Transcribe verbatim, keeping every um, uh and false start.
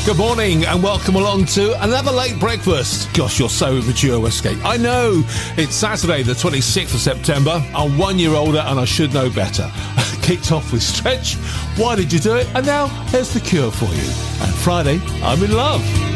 Good morning and welcome along to another late breakfast. Gosh, you're so mature, Westgate. I know. It's Saturday, the twenty-sixth of September. I'm one year older and I should know better. Kicked off with Stretch. Why did you do it? And now here's The Cure for you. And Friday, I'm in love.